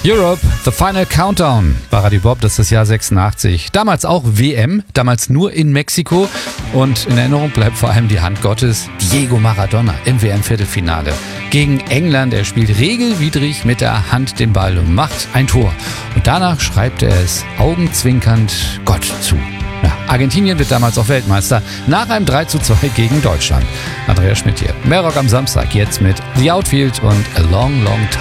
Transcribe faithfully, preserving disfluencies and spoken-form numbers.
Europe, The Final Countdown bei Radio Bob, das ist das Jahr sechsundachtzig. Damals auch W M, damals nur in Mexiko. Und in Erinnerung bleibt vor allem die Hand Gottes, Diego Maradona im W M-Viertelfinale. Gegen England, er spielt regelwidrig mit der Hand den Ball und macht ein Tor. Und danach schreibt er es augenzwinkernd Gott zu. Ja, Argentinien wird damals auch Weltmeister nach einem drei zu zwei gegen Deutschland. Andreas Schmidt hier. Mehr Rock am Samstag jetzt mit The Outfield und A Long Long Time.